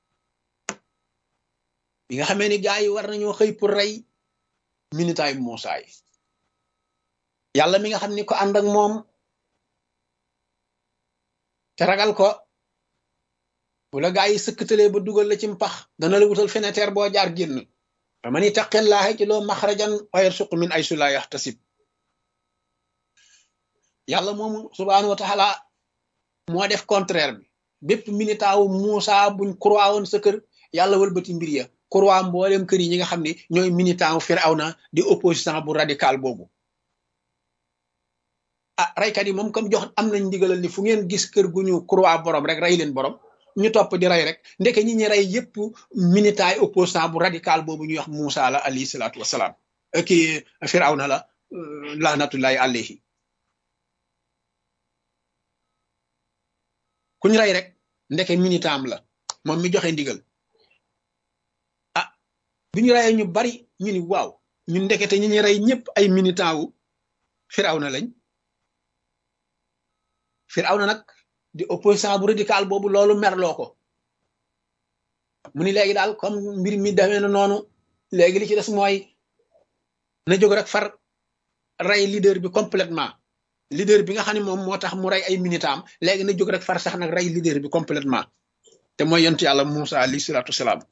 bi nga xamee ni gaa yi war nañoo xëy pour rey militant yu Moussa yi yàlla mi nga xam ni ko ànd ak moom te ragal ko bu la gaa yi sëkkatalee ba dugal la ci mpax dana la wutal fenêtre boo jaar génn fa man ittaqillaaha ci loo maxrajan wa yarsuqu min aysu laa yaxtasib yàlla moomu subhaanahu wa taala moo def contraire bi bépp militant wu Moussa buñ croix woon sa kër yàlla wëlbati mbir ya croix mboolem kër yi ñi nga xam ne ñooy militant wu Firawna di opposition bu radical boobu ah raykat yi moom comme jox am nañ ndigalal ni fu ngeen gis kër gu ñu croix borom rek rey leen borom ñu topp di rey rek ndeke ñi ñi rey yépp militant yi opposition bu radical boobu ñuy wax Moussa la alayhi salaatu wasalaam kii Firawna la lahnatullahi alayhi kuñ rey rek ndeke militant am la moom mi joxe ndigal ah bi ñu reyee ñu bari ñu ni waaw ñun ndekete ñi ñu rey ñëpp ay militant wu Firawna lañ Firawna nag di opposition bu radical boobu loolu merloo ko mu ni léegi daal comme mbir mi demee na noonu léegi li ci des mooy na jóg rek far rey leader bi complètement leader bi nga xam ne moom moo tax mu rey ay militant am léegi na jóg rek far sax nag rey leader bi complètement te mooy yontu yàlla Moussa alayhi salaatu wasalaam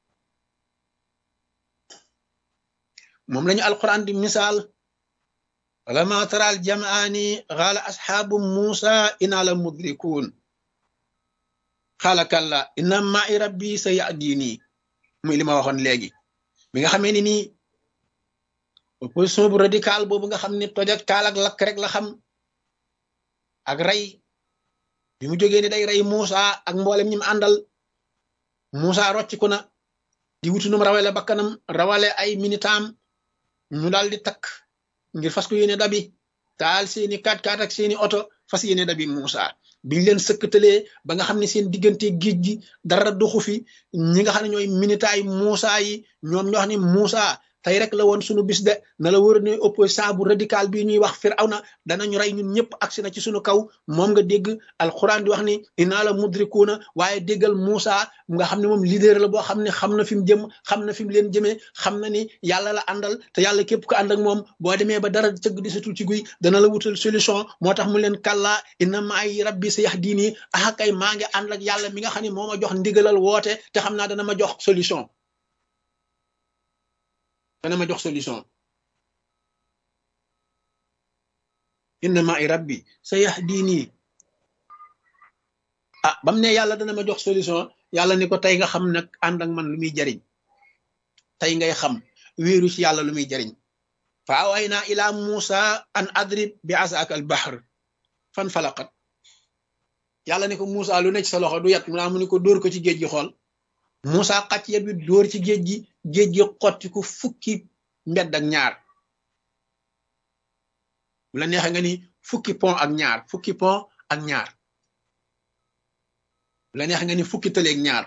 moom lañu alquran di misaal ولما ترى الجمعان قال أصحاب موسى إنا لمدركون قال كلا إن معي ربي سيهديني muy li ma waxoon léegi bi nga xamee ni nii opposition bu radical boobu nga xam ne toj ak taal ak lakk rek la xam ak rey bi mu jógee ni day rey Moussa ak mboolem ñi mu àndal Moussa rocciku na di wutu num rawale bakkanam rawale ay militam ñu daal di takk ngir fas ko yéene dabi taal seeni 4x4 ak seeni oto fas yéene dabi Moussa biñ leen sëkkatalee ba nga xam ne seen diggante géej gi dara doxu fi ñi nga xam ne ñooy militaay Moussa yi ñoom ñoo xam ne Moussa tey rek la woon sunu bis de na la wër ne opposant bu radical bi ñuy wax Firawna danañu rey ñun ñëpp agsi na ci sunu kaw moom nga dégg alquran di wax ni inaa la mudrikuuna waaye déggal Moussa nga xam ne moom leader la boo xam ne xam na fi mu jëm xam na fi mu leen jëmee xam na ni yàlla la àndal te yàlla képp ko ànd ak moom boo demee ba dara cëgg di satul ci guy dana la wutal solution moo tax mu leen kàllaa inna maay rabbi sayahdiini ah kay maa ngi ànd ak yàlla mi nga xam ne moo ma jox ndigalal woote te xam naa dana ma jox solution dana ma jox solution inna ma'i rabbi sayahdini ah bam ne yàlla dana ma jox solution yàlla ni ko tey nga xam nag ànd ak man lu muy jariñ tey ngay xam wéeru ci yàlla lu muy jariñ fa awayna ila Musa an adrib bi asaka al bahr fan falaqat yàlla ni ko Musa lu ne ci sa loxo du yat mu ni ko dóor ko ci géej gi xool Musa xàcc yet bi dóor ci géej gi xotti ko fukki mbedd ak ñaar bu la neexee nga ni fukki pont ak ñaar bu la neexee nga ni fukki tëleeg ñaar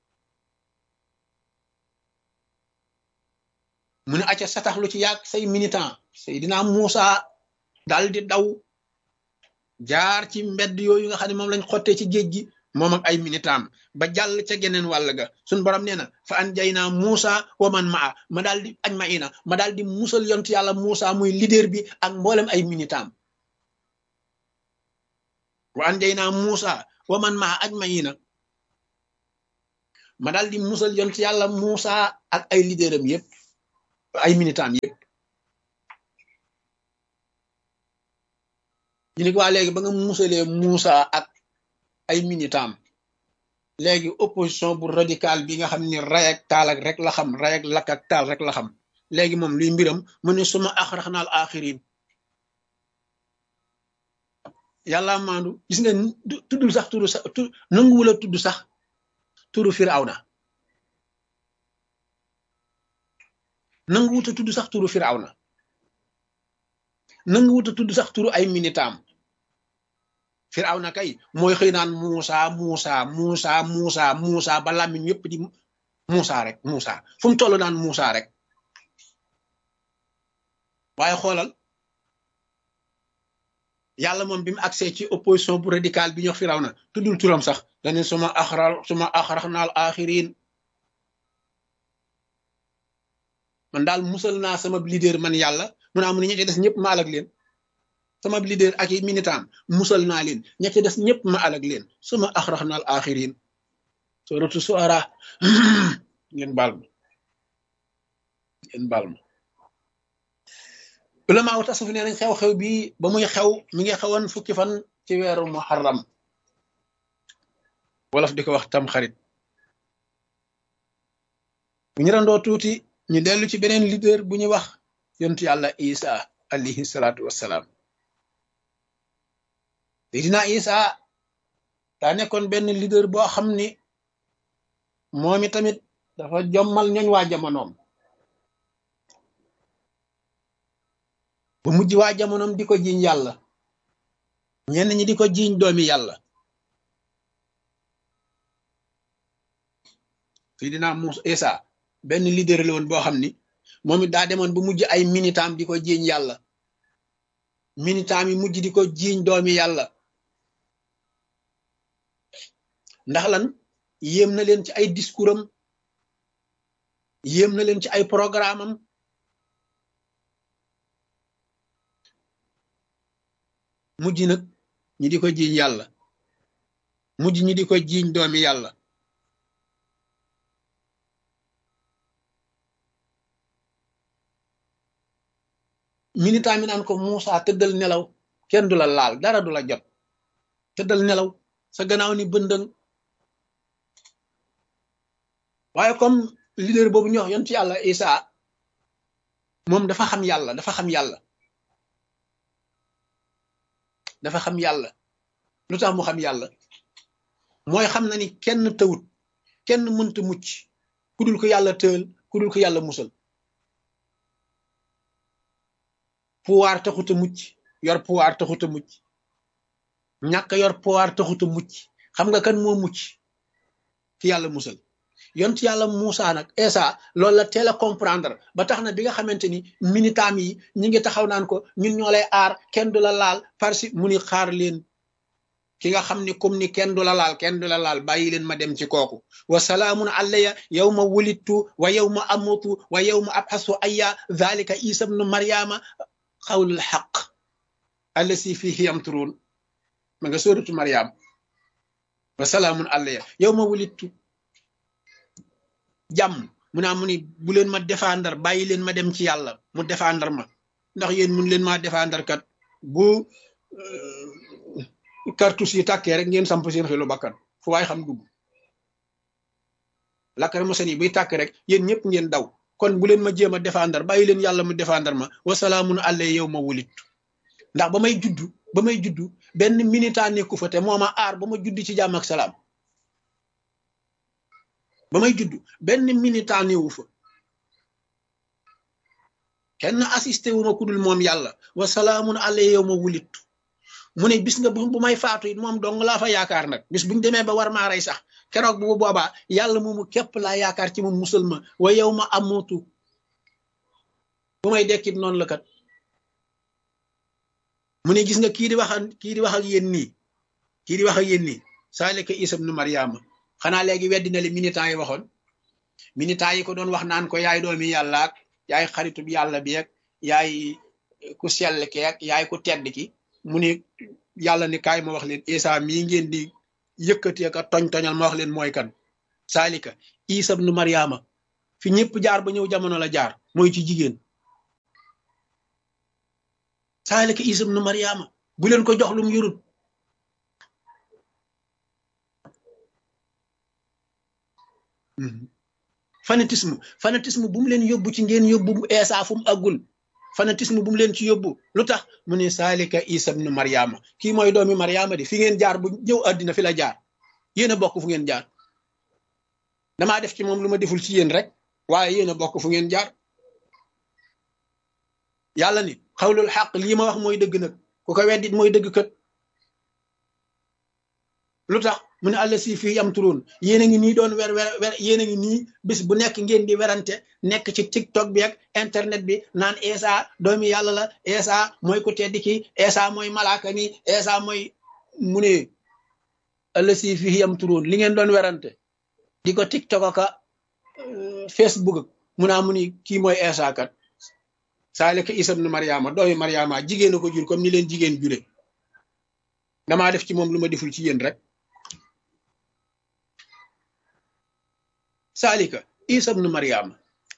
mu ne acca sataxlu ci yàgg say militant Seydina Musa daal di daw jaar ci mbedd yooyu nga xam ne moom lañ xottee ci géej gi moom ak ay minitaam ba jàll ca geneen wàll ga suñ borom nee na fa an jay naa Muusa wa man maa ma daal di aj ma ina ma daal di musal yontu yàlla Muusa muy leader bi ak mboolem ay minitaam wa an jay naa Muusa wa man maa aj ma ina ma daal di musal yontu yàlla Muusa ak ay leaderam yëpp ay minitaam yëpp ñu ne ko waa léegi ba nga musalee Muusa ak ay minitaam léegi opposition bu radical bi nga xam ni ray ak taal ak rek la xam ray ak lakk ak taal rek la xam léegi moom luy mbiram mu ne suma axraxnaal axirin yàlla maandu gis nga tuddul sax turu sax nanguwula tudd sax turu Firawna nanguwuta tudd sax turu Firawna nanguwuta tudd sax turu ay minitaam Firawna kay mooy xëy naan Muusa Muusa Muusa Muusa Muusa ba làmmiñ yépp di Muusa rek Muusa fu mu toll naan Muusa rek waaye xoolal yàlla moom bi mu accès ci opposition bu radical bi ñox Firawna tuddul turam sax dane suma axraxnaal axirin man daal musal naa sama leader man yàlla mun naa mu ne ñi ci des ñëpp ma alag leen sama leader ak yi militant musal naa leen ña ci des ñëpp ma alag leen suma axraxnaal axirin suratu suara ngeen baal ma ulama wu tasawuf nee nañ xew-xew bi ba muy xew mi ngi xewoon fukki fan ci weeru muharram wolof di ko wax tam xarit bu ñu randoo tuuti ñu dellu ci beneen leader bu ñuy wax yontu yàlla Isa alayhi salaatu wassalaam Seydina Isa daa nekkoon benn leader boo xam ni moom tamit dafa jommal ñooñ waa jamonoom bu mujj waa jamonoom di ko jiiñ yàlla ñenn ñi di ko jiiñ doomi yàlla Seydina Isa benn leader la woon boo xam ni moom it daa demoon bu mujj ay militant di ko jiiñ yàlla militant yi mujj di ko jiiñ doomi yàlla ndax lan yéem na leen ci ay discours am yéem na leen ci ay programme am mujj nag ñi di ko jiiñ yàlla mujj ñi di ko jiiñ doomi yàlla militant mi naan ko Muusa tëddal nelaw kenn du la laal dara du la jot tëddal nelaw sa gannaaw ni bëndëng waaye comme leader boobu ñu wax yonent yàlla Isa moom dafa xam yàlla dafa xam yàlla lu tax mu xam yàlla mooy xam na ni kenn tawut kenn mënta mucc ku dul ko yàlla tëël ku dul ko yàlla musal pouvoir taxut a mucc yor pouvoir taxut a mucc ñàkk yor pouvoir taxut a mucc xam nga kan moo mucc ki yàlla musal yonent yàlla Muusa nag Isa loolu la teel a comprendre ba tax na bi nga xamante ni militant yi ñi ngi taxaw naan ko ñun ñoo lay aar kenn du la laal parce que mu ni xaar leen ki nga xam ni comme ni kenn du la laal bàyyi leen ma dem ci kooku wa salaamun alayya yawma wulidtu wa yawma amutu wa yawma abxasu ayya dhalika isa ibnu maryama xawlul xaq allasi fihi yamturun ma nga sóoratu Maryam wa salaamun alayya yawma wulidtu jàmm mu naa mu ni bu leen ma défendre bàyyi leen ma dem ci yàlla mu défendre ma ndax yéen mun leen maa défendre kat bu cartouche yi tàkkee rek ngeen samp seen xelu bakkan fu waay xam dugg lakkar mosen yi buy tàkk rek yéen ñëpp ngeen daw kon bu leen ma jéem a défendre bàyyi leen yàlla mu défendre ma wasalaamun alayya yow ma wulit ndax ba may juddu benn militant nekku fa te moo ma aar ba ma juddi ci jàmm ak salaam ba may juddu benn militant newu fa kenn assisté wu ma ku dul moom yàlla wasalaamun alayya yow ma wulit mu ne bis nga bu may faatu it moom dong laa fa yaakaar nag bis buñu demee ba war maa rey sax keroog bu boobaa yàlla moomu képp laa yaakaar ci moom musal ma wa yow ma amutu bu may dekkit noonu la kat mu ne gis nga kii di wax ak yéen nii saalika isa ibnu Maryama xanaa léegi weddi na li militant yi waxoon militant yi ko doon wax naan ko yaay doomi yàlla ak yaay xaritub yàlla bi ak yaay ku sell ki ak yaay ku tedd ki mu ni yàlla ni kaay ma wax leen isa mii ngeen di yëkkati ak toñ-toñal ma wax leen mooy kan saalika isa ibnu Maryama fi ñëpp jaar ba ñëw jamono la jaar mooy ci jigéen saalika isa ibnu Maryama bu leen ko jox lum yurut fanatisme bu mu leen yóbbu ci ngeen yóbbu Eesa fu mu àggul fanatisme bu mu leen ci yóbbu lu tax mu ne saalika isa ibnu Maryama kii mooy doomi Maryama di fi ngeen jaar bu ñëw àddina fi la jaar yéen a bokk fu ngeen jaar damaa def ci moom lu ma deful ci yéen rek waaye yéen a bokk fu ngeen jaar yàlla ni xawlul xaq lii ma wax mooy dëgg nag ku ko weddit mooy dëgg kat lu tax mu ne àlla si fii am turoon yéen a ngi nii doon wer yéen a ngi nii bis bu nekk ngeen di werante nekk ci TikTok bi ak internet bi naan Eesa doomi yàlla la Eesa mooy ku tedd ki Eesa mooy malaaka mi Eesa mooy mu ne àlla si fii am turoon li ngeen doon werante di ko TikTok aka Facebook mu naa mu ni kii mooy Eesa kat saalika isa ibnu Maryama doomi Maryama jigéen a ko jur comme ni leen jigéen jure damaa def ci moom lu ma deful ci yéen rek saalika isa ibnu Maryama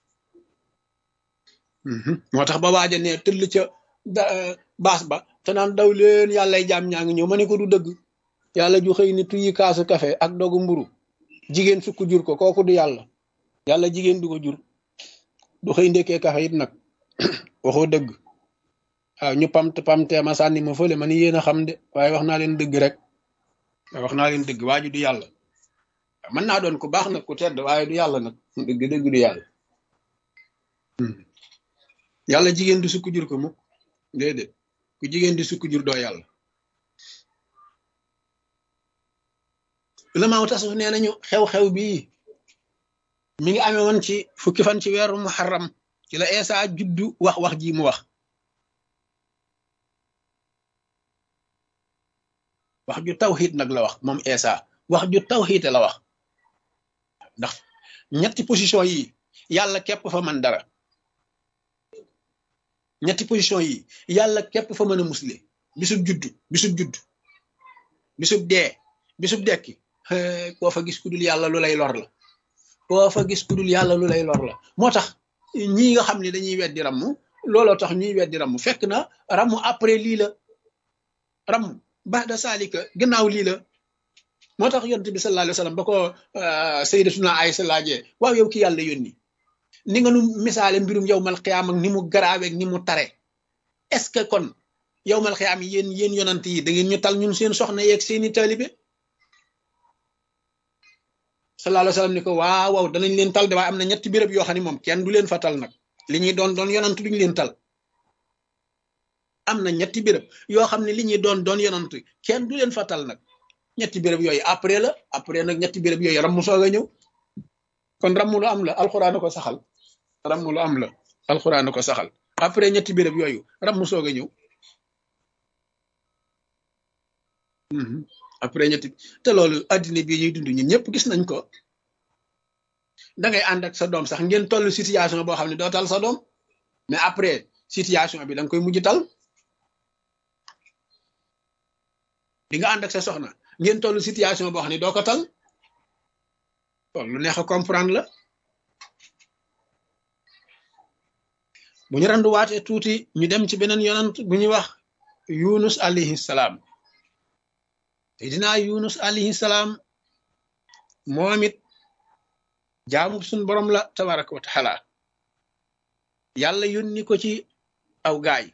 moo tax ba waaja ne tëll ca baas ba te naan daw leen yàllay jaam ñaa ngi ñëw ma ne ko du dëgg yàlla ju xëy ni tuyi kaasu kafe ak dogu mburu jigéen sukk jur ko kooku du yàlla yàlla jigéen du ko jur du xëy ndekkee kafe it nag waxoo dëgg waaw ñu pamtee ma sànni ma fële ma ni yéen a xam de waaye wax naa leen dëgg rek wax naa leen dëgg waaju du yàlla mën naa doon ku baax nag ku tedd waaye du yàlla nag dëgg du yàlla yàlla jigéen du sukk jur ko mukk déedéet ku jigéen di sukk jur doo yàlla ulamaaw tasawuf nee nañu xew-xew bii mi ngi amee woon ci fukki fan ci weeru muharram ci la Eesa juddu wax ji mu wax ju tawxiid nag la wax moom Eesa wax ju tawxiid la wax ndax ñetti position yi yàlla képp fa mën dara ñetti position yi yàlla képp fa mën a musle bisub judd bisub dee bisub dekki koo fa gis ku dul yàlla lu lay lor la koo fa gis ku dul yàlla lu lay lor la moo tax ñii nga xam ne dañuy weddi ramm looloo tax ñuy weddi ramm fekk na ramm après lii la ramm ba'da saalika gannaaw lii la moo tax yonent bi sallallahu alayhi wa sallam ba ko sayyidatuna Aysa laajee waaw yow ki yàlla yónni ni nga nu misaale mbirum yawmal qiyaam ak ni mu garaaweeg ni mu tare est-ce que kon yawmal qiyaam yéen yonant yi da ngeen ñu tal ñun seen soxna yeeg seeni taalibe sallallahu alayhi wa sallam ni ko waaw danañ leen tal de waaye am na ñetti béréb yoo xam ne moom kenn du leen fa tal nag li ñuy doon yonant duñu leen tal am na ñetti béréb yoo xam ne li ñuy doon yonant kenn du leen fa tal nag ñetti béréb yooyu après nag ñetti béréb yooyu rammu soog a ñëw kon rammu lu am la alxuraan ko saxal rammu lu am la alxuraan ko saxal après ñetti béréb yooyu rammu soog a ñëw après ñetti te loolu addina bii ñuy dund ñun ñëpp gis nañ ko da ngay ànd ak sa doom sax ngeen toll situation boo xam ne doo tal sa doom mais après situation bi da nga koy mujj tal di nga ànd ak sa soxna ngeen toll situation boo xam ne doo ko tal lu neex a comprendre la bu ñu randuwaatee tuuti ñu dem ci beneen yonant bu ñuy wax Yunus alayhi salaam Seydina Yunus alayhi salaam moom it jaamu suñ borom la tabaraka wa taala yàlla yónni ko ci aw gaay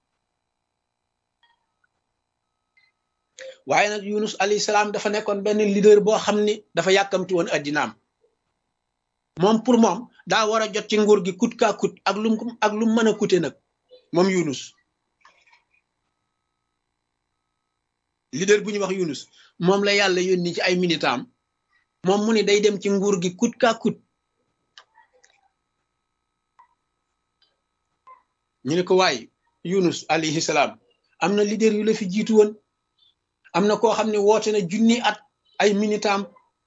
waaye nag Yunus alayhi salaam dafa nekkoon benn leader boo xam ni dafa yàkkamti woon addinaam moom pour moom daa war a jot ci nguur gi kut kaa kut ak lu mën a kute nag moom Yunus leader bu ñuy wax Yunus moom la yàlla yónni ci ay militant moom mu ni day dem ci nguur gi kut kaa kut ñu ne ko waaye Yunus alayhi salaam am na leader yu la fi jiitu woon am na koo xam ne woote na junni at ay militant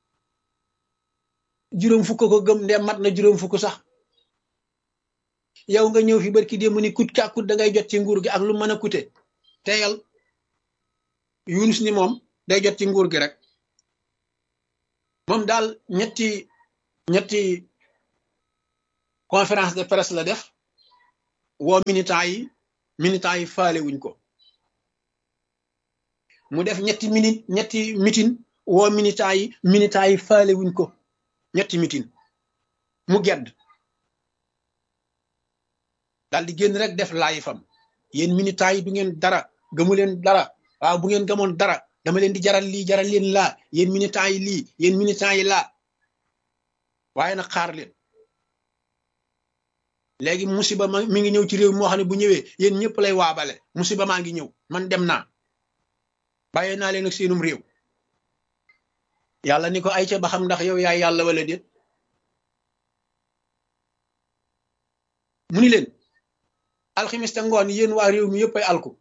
juróom fukk ko gëm ndem mat na juróom fukk sax yow nga ñëw fi barki démb ni kut kaa kut da ngay jot ci nguur gi ak lu mën a kute teyal Yunus ni moom day jot ci nguur gi rek moom daal ñetti conférence de presse la def woo militants yi faale wuñ ko mu def ñetti meeting woo militants yi faale wuñ ko ñetti meeting mu gedd daal di génn rek def laayi fam yéen militants yi du ngeen dara gëmu leen dara waaw bu ngeen gëmoon dara dama leen di jaral lii jaral leen laa yéen militants yi lii yéen militants yi laa waaye nag xaar leen léegi musiba mi ngi ñëw ci réew moo xam ne bu ñëwee yéen ñëpp lay waabale musiba maa ngi ñëw man dem naa bàyyee naa leen ak seenum réew yàlla ni ko ay ca ba xam ndax yow yaay yàlla wala déet mu ni leen alximiste ngoon yéen waa réew mi yëpp ay alku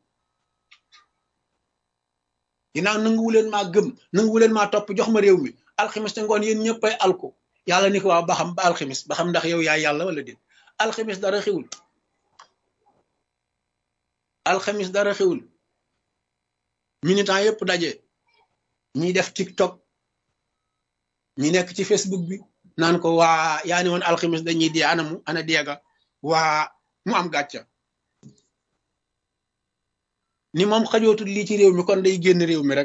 ginnaaw nanguwuleen maa gëm nanguwuleen maa topp jox ma réew mi alximiste ngoon yéen ñëpp ay alku yàlla ni ko waaw ba xam ba alximis ba xam ndax yow yaay yàlla wala déet alxamis dara xewul alxamis dara xewul militant yëpp daje ñiy def TikTok ñi nekk ci Facebook bi naan ko waa yaa ni woon alxamis dañuy dee ana deega waa mu am gàcca ni moom xajootul lii ci réew mi kon day génn réew mi rek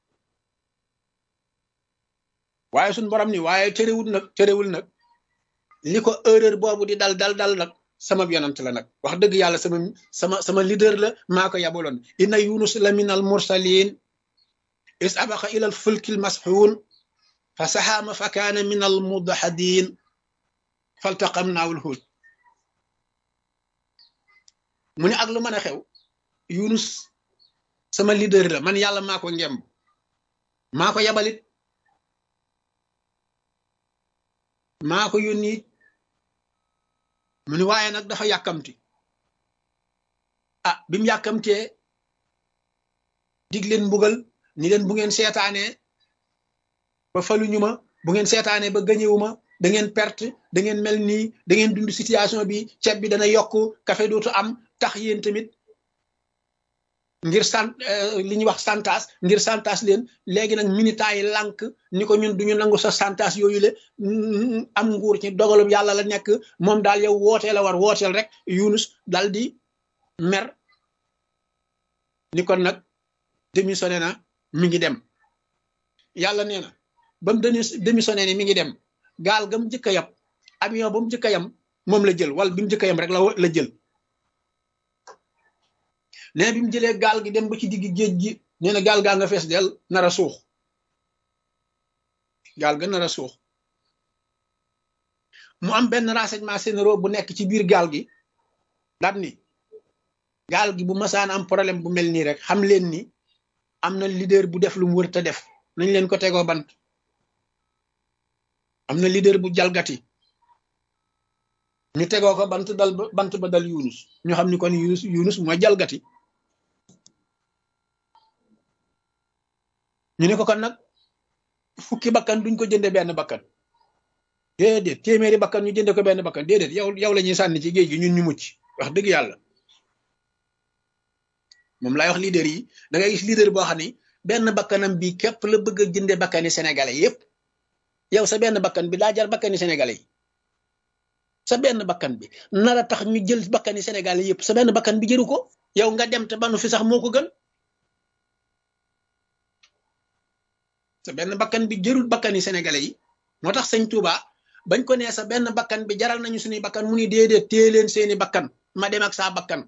waaye suñ borom ni waaye terewul nag li ko erreur boobu di dal nag sama yonant la nag wax dëgg yàlla sama leader la maa ko yabaloon inna yunus la min al mursalin is abaqa ila al fulkil masxuun fa saxaama fa kaana min al mudahadin faltaqamnaahu al huut mu ne ak lu mën a xew yunus sama leader la man yàlla maa ko ngemb maa ko yabalit maa ko yónni mu ni waaye nag dafa yàkkamti bi mu yàkkamtee dig leen mbugal ni leen bu ngeen seetaanee ba faluñu ma bu ngeen seetaanee ba gañewuma da ngeen perte da ngeen mel nii da ngeen dund situation bi ceeb bi dana yokk café dootu am tax yéen tamit ngir li ñuy wax santas ngir santas leen léegi nag militants yi lànk ni ko ñun duñu nangu sa santas yooyu le am nguur ci dogalub yàlla la nekk moom daal yow wootee la war wooteel rek Yunus dal di mer ni kon nag démissionné na mi ngi dem yàlla nee na ba mu démissionné ni mi ngi dem gaal ga mu njëkk a yab avion ba mu njëkk a yam moom la jël wala bi mu njëkk a yam rek la jël nee bi mu jëlee gaal gi dem ba ci digg géej gi nee na gaal gaa nga fees del nar a suux gaal ga nar a suux mu am benn renseignement généraux bu nekk ci biir gaal gi daat ni gaal gi bu masaan am problème bu mel nii rek xam leen ni am na leader bu def lu mu wër te def nañ leen ko tegoo bant am na leader bu jalgati ñu tegoo ko bant ba dal Yunus ñu xam ni kon Yunus mooy jalgati ñu ne ko kon nag fukki bakkan duñ ko jënde benn bakkan déedéet téeméeri bakkan ñu jënde ko benn bakkan déedéet yow la ñuy sànni ci géej gi ñun ñu mucc wax dëgg yàlla moom laay wax leader yi da ngay gis leader boo xam ni benn bakkanam bi képp la bëgg a jënde bakkani sénégalais yépp yow sa benn bakkan bi daa jar bakkani sénégalais yi sa benn bakkan bi nara tax ñu jël bakkani sénégalais yépp sa benn bakkan bi jëru ko yow nga dem te banu fi sax moo ko gën sa benn bakkan bi jërul bakkani sénégalais yi moo tax sëñ Touba bañ ko nee sa benn bakkan bi jaral nañu suñuy bakkan mu ni déedéet téye leen seeni bakkan ma dem ak saa bakkan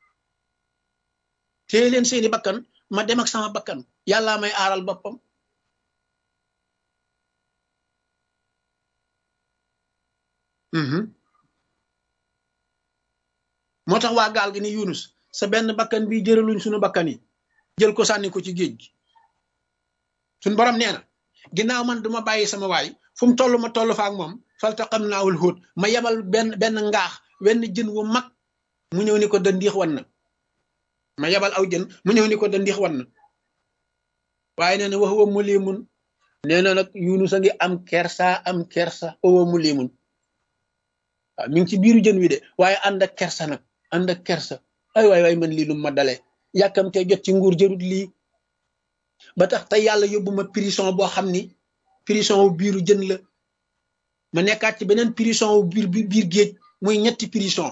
téye leen seeni bakkan ma dem ak sama bakkan yàllaa may aaral boppam moo tax waa gaal gi ni Yunus sa benn bakkan bi jëraluñ suñu bakkan yi jël ko sànni ko ci géej gi suñ borom nee na ginnaaw man duma bàyyi sama waay fu mu toll ma toll fa ak moom faltaqamnaahul huut ma yebal benn ngaax wenn jën wu mag mu ñëw ni ko dandiix wan na ma yebal aw jën mu ñëw ni ko dandiix wan na waaye nee na wax wa mulimun nee na nag Yunus a ngi am kersa owa mu limun waaw mi ngi ci biiru jën wi de waaye ànd ak kersa nag ànd ak kersa ay waay man lii lu ma dale yàkkamtee jot ci nguur jërut lii ba tax tey yàlla yóbbu ma prison boo xam ni prison wu biiru jën la ma nekkaat ci beneen prison wu biir géej muy ñetti prison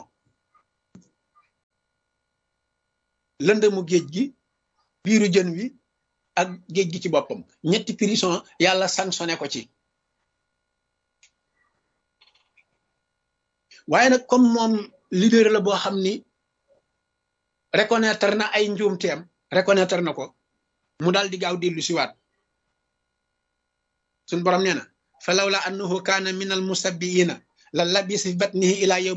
lëndëmu géej gi biiru jën wi ak géej gi ci boppam ñetti prison yàlla sanctionné ko ci waaye nag comme moom leader la boo xam ni reconnaître na ay njuumteem reconnaître na ko mu daal di gaaw dellu siwaat suñ borom nee na fa lawla annahu kaana min al musabbiina la labisa fi batnihi ila yawm